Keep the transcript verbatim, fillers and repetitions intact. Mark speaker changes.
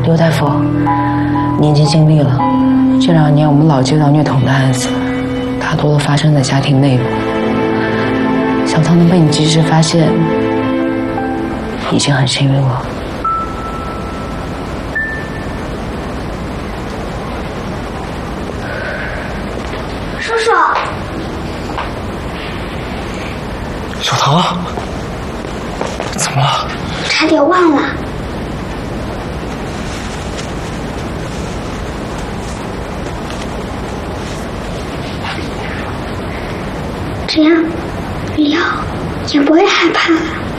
Speaker 1: 刘大夫，您已经尽力了。这两年我们老接到虐童的案子，大多都发生在家庭内部。小唐能被你及时发现，已经很幸运了。
Speaker 2: 叔叔，
Speaker 3: 小唐，怎么了？
Speaker 2: 差点忘了。这样，李瑶也不会害怕了。